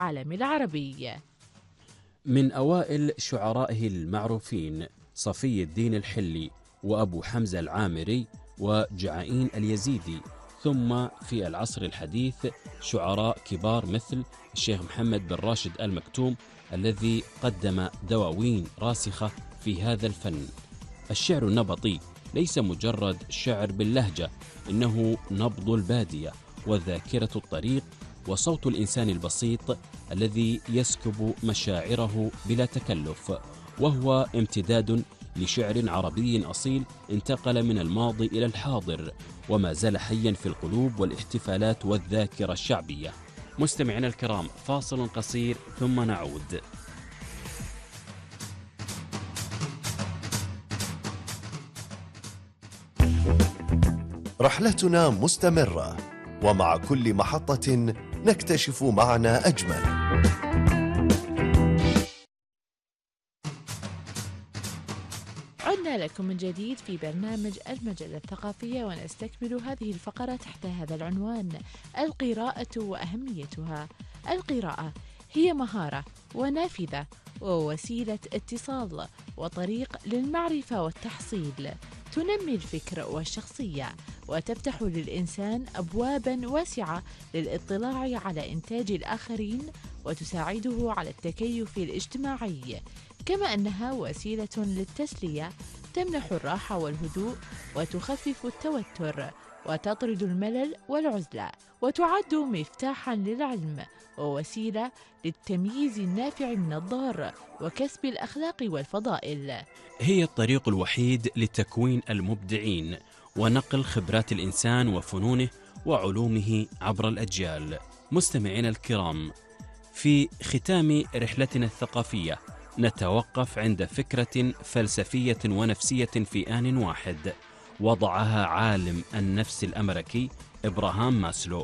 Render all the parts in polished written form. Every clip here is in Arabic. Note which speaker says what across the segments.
Speaker 1: العالم العربي.
Speaker 2: من أوائل شعرائه المعروفين صفي الدين الحلي وأبو حمزة العامري وجعائين اليزيدي، ثم في العصر الحديث شعراء كبار مثل الشيخ محمد بن راشد المكتوم الذي قدم دواوين راسخة في هذا الفن. الشعر النبطي ليس مجرد شعر باللهجة، إنه نبض البادية وذاكرة الطريق وصوت الإنسان البسيط الذي يسكب مشاعره بلا تكلف، وهو امتداد لشعر عربي أصيل انتقل من الماضي إلى الحاضر وما زال حيا في القلوب والاحتفالات والذاكرة الشعبية. مستمعينا الكرام، فاصل قصير ثم نعود.
Speaker 3: رحلتنا مستمرة، ومع كل محطة نكتشف معنى أجمل.
Speaker 1: عدنا لكم من جديد في برنامج المجلة الثقافية، ونستكمل هذه الفقرة تحت هذا العنوان: القراءة وأهميتها. القراءة هي مهارة ونافذة ووسيلة اتصال وطريق للمعرفة والتحصيل، تنمي الفكر والشخصية وتفتح للإنسان أبوابا واسعة للاطلاع على إنتاج الآخرين وتساعده على التكيف الاجتماعي، كما أنها وسيلة للتسلية تمنح الراحة والهدوء وتخفف التوتر وتطرد الملل والعزلة، وتعد مفتاحا للعلم ووسيلة للتمييز النافع من الضار وكسب الأخلاق والفضائل.
Speaker 2: هي الطريق الوحيد لتكوين المبدعين ونقل خبرات الإنسان وفنونه وعلومه عبر الأجيال. مستمعينا الكرام، في ختام رحلتنا الثقافية نتوقف عند فكرة فلسفية ونفسية في آن واحد وضعها عالم النفس الأمريكي إبراهام ماسلو،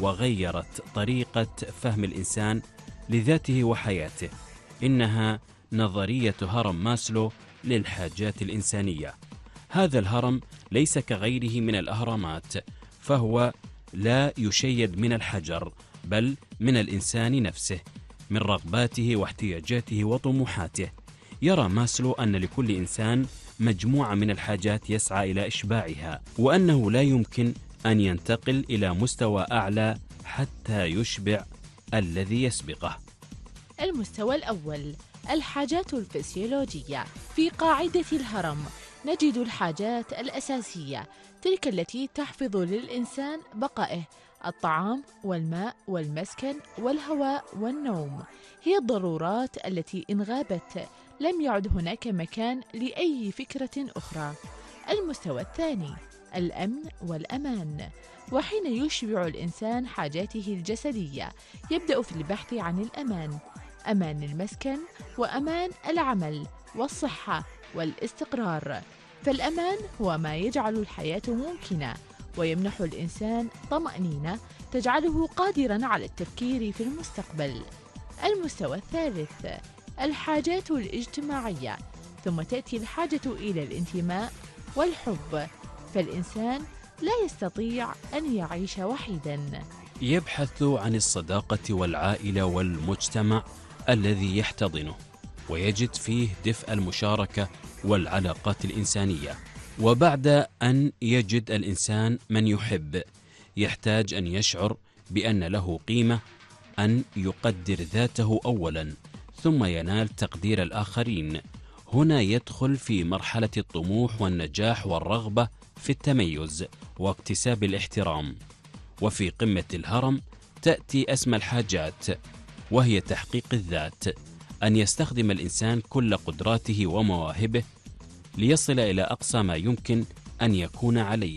Speaker 2: وغيرت طريقة فهم الإنسان لذاته وحياته. إنها نظرية هرم ماسلو للحاجات الإنسانية. هذا الهرم ليس كغيره من الأهرامات، فهو لا يشيد من الحجر بل من الإنسان نفسه، من رغباته واحتياجاته وطموحاته. يرى ماسلو أن لكل إنسان مجموعة من الحاجات يسعى إلى إشباعها، وأنه لا يمكن أن ينتقل إلى مستوى أعلى حتى يشبع الذي يسبقه.
Speaker 1: المستوى الأول: الحاجات الفسيولوجية. في قاعدة الهرم نجد الحاجات الأساسية، تلك التي تحفظ للإنسان بقائه: الطعام والماء والمسكن والهواء والنوم. هي الضرورات التي إن غابت لم يعد هناك مكان لأي فكرة أخرى. المستوى الثاني: الأمن والأمان. وحين يشبع الإنسان حاجاته الجسدية يبدأ في البحث عن الأمان: أمان المسكن وأمان العمل والصحة والاستقرار. فالأمان هو ما يجعل الحياة ممكنة ويمنح الإنسان طمأنينة تجعله قادراً على التفكير في المستقبل. المستوى الثالث: الحاجات الاجتماعية. ثم تأتي الحاجة إلى الانتماء والحب، فالإنسان لا يستطيع أن يعيش وحيداً.
Speaker 2: يبحث عن الصداقة والعائلة والمجتمع الذي يحتضنه، ويجد فيه دفء المشاركة والعلاقات الإنسانية. وبعد أن يجد الإنسان من يحب، يحتاج أن يشعر بأن له قيمة، أن يقدر ذاته أولا ثم ينال تقدير الآخرين. هنا يدخل في مرحلة الطموح والنجاح والرغبة في التميز واكتساب الاحترام. وفي قمة الهرم تأتي أسمى الحاجات، وهي تحقيق الذات، أن يستخدم الإنسان كل قدراته ومواهبه ليصل إلى أقصى ما يمكن أن يكون عليه،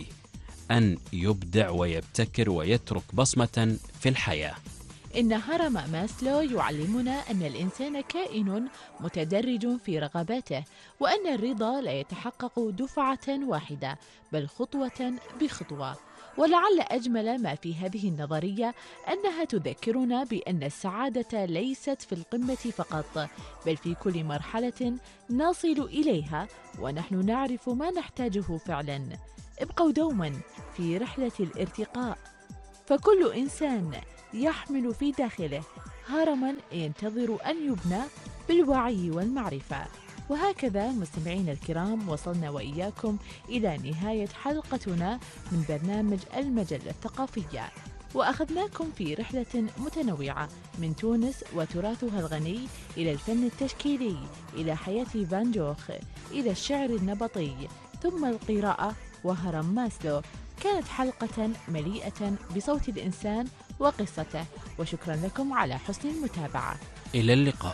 Speaker 2: أن يبدع ويبتكر ويترك بصمة في الحياة.
Speaker 1: إن هرم ماسلو يعلمنا أن الإنسان كائن متدرج في رغباته، وأن الرضا لا يتحقق دفعة واحدة بل خطوة بخطوة. ولعل أجمل ما في هذه النظرية أنها تذكرنا بأن السعادة ليست في القمة فقط، بل في كل مرحلة نصل إليها ونحن نعرف ما نحتاجه فعلا. ابقوا دوما في رحلة الارتقاء، فكل إنسان يحمل في داخله هرماً ينتظر أن يبنى بالوعي والمعرفة. وهكذا مستمعينا الكرام وصلنا وإياكم إلى نهاية حلقتنا من برنامج المجلة الثقافية، وأخذناكم في رحلة متنوعة من تونس وتراثها الغني إلى الفن التشكيلي، إلى حياة فان جوخ، إلى الشعر النبطي، ثم القراءة وهرم ماسلو. كانت حلقة مليئة بصوت الإنسان وقصته، وشكرا لكم على حسن المتابعة.
Speaker 2: إلى اللقاء.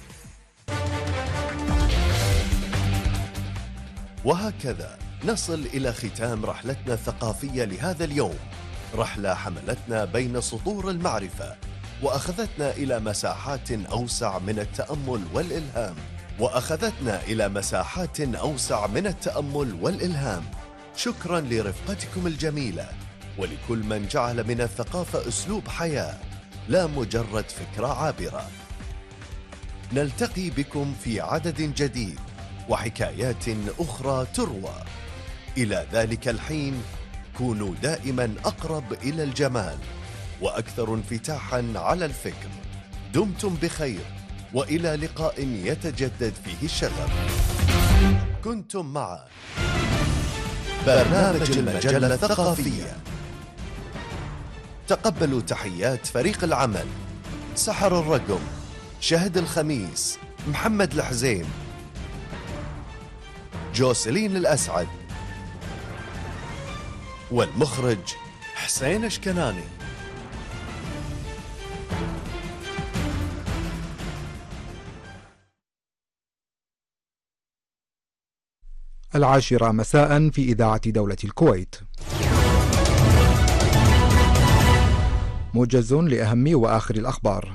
Speaker 3: وهكذا نصل إلى ختام رحلتنا الثقافية لهذا اليوم، رحلة حملتنا بين سطور المعرفة وأخذتنا إلى مساحات أوسع من التأمل والإلهام. شكرا لرفقتكم الجميلة، ولكل من جعل من الثقافة أسلوب حياة لا مجرد فكرة عابرة. نلتقي بكم في عدد جديد وحكايات أخرى تروى. إلى ذلك الحين كونوا دائما أقرب إلى الجمال وأكثر انفتاحا على الفكر. دمتم بخير، وإلى لقاء يتجدد فيه الشغف. كنتم مع برنامج المجلة الثقافية. تقبلوا تحيات فريق العمل: سحر الرقم، شهد الخميس، محمد الحزين، جوسلين الأسعد، والمخرج حسين اشكناني.
Speaker 4: العاشرة مساء في إذاعة دولة الكويت. موجز لأهم وآخر الأخبار.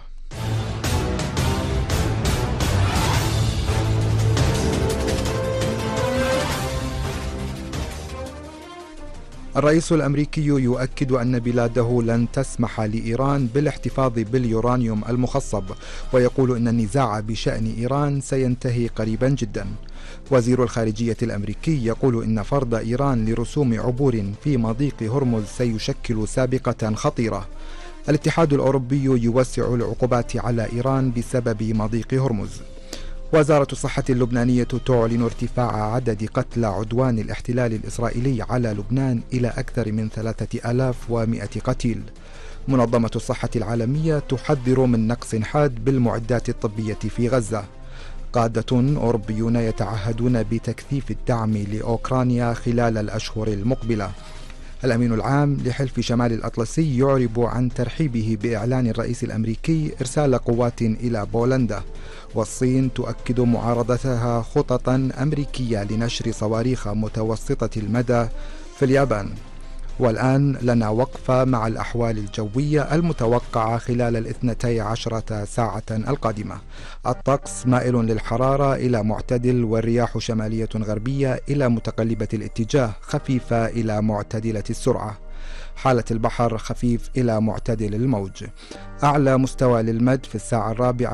Speaker 4: الرئيس الأمريكي يؤكد أن بلاده لن تسمح لإيران بالاحتفاظ باليورانيوم المخصب، ويقول أن النزاع بشأن إيران سينتهي قريبا جدا. وزير الخارجية الأمريكي يقول إن فرض إيران لرسوم عبور في مضيق هرمز سيشكل سابقة خطيرة. الاتحاد الأوروبي يوسع العقوبات على إيران بسبب مضيق هرمز. وزارة الصحة اللبنانية تعلن ارتفاع عدد قتلى عدوان الاحتلال الإسرائيلي على لبنان إلى أكثر من 3100 قتيل. منظمة الصحة العالمية تحذر من نقص حاد بالمعدات الطبية في غزة. قادة أوروبيون يتعهدون بتكثيف الدعم لأوكرانيا خلال الأشهر المقبلة. الأمين العام لحلف شمال الأطلسي يعرب عن ترحيبه بإعلان الرئيس الأمريكي إرسال قوات إلى بولندا. والصين تؤكد معارضتها خططا أمريكية لنشر صواريخ متوسطة المدى في اليابان. والآن لنا وقفة مع الأحوال الجوية المتوقعة خلال 12 ساعة القادمة. الطقس مائل للحرارة إلى معتدل، والرياح شمالية غربية إلى متقلبة الاتجاه خفيفة إلى معتدلة السرعة. حالة البحر خفيف إلى معتدل الموج. أعلى مستوى للمد في الساعة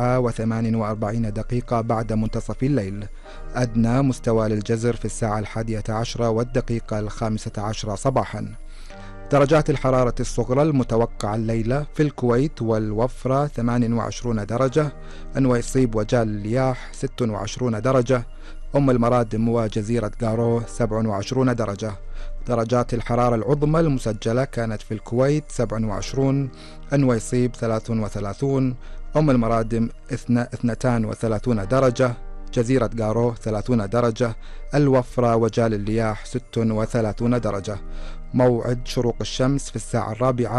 Speaker 4: 4:48 بعد منتصف الليل. أدنى مستوى للجزر في الساعة 11:15 صباحا. درجات الحرارة الصغرى المتوقعة الليلة في الكويت والوفرة 28 درجة، النويصيب وجال الياح 26 درجة، أم المرادم وجزيرة قارو 27 درجة. درجات الحرارة العظمى المسجلة كانت في الكويت 27، النويصيب 33، أم المرادم 32 درجة، جزيرة قارو 30 درجة، الوفرة وجال الياح 36 درجة. موعد شروق الشمس في الساعة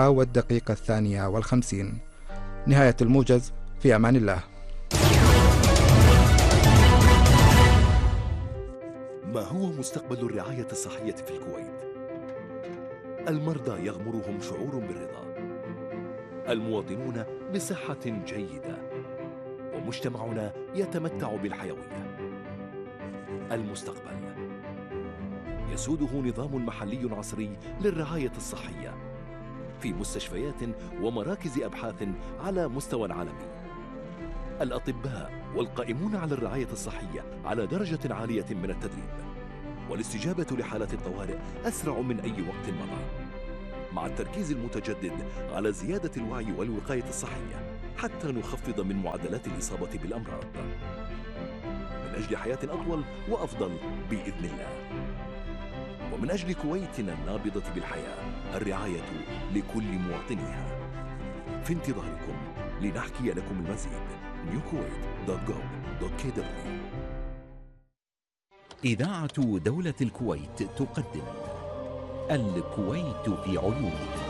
Speaker 4: 4:52. نهاية الموجز، في أمان الله.
Speaker 5: ما هو مستقبل الرعاية الصحية في الكويت؟ المرضى يغمرهم شعور بالرضا، المواطنون بصحة جيدة، ومجتمعنا يتمتع بالحيوية. المستقبل يسوده نظام محلي عصري للرعاية الصحية في مستشفيات ومراكز أبحاث على مستوى عالمي. الأطباء والقائمون على الرعاية الصحية على درجة عالية من التدريب، والاستجابة لحالات الطوارئ أسرع من أي وقت مضى، مع التركيز المتجدد على زيادة الوعي والوقاية الصحية. حتى نخفض من معدلات الإصابة بالأمراض، من أجل حياة أطول وأفضل بإذن الله. ومن أجل كويتنا النابضة بالحياة، الرعاية لكل مواطنيها. في انتظاركم لنحكي لكم المزيد. newkuwait.gov.kw.
Speaker 6: إذاعة دولة الكويت تقدم الكويت في عيونك.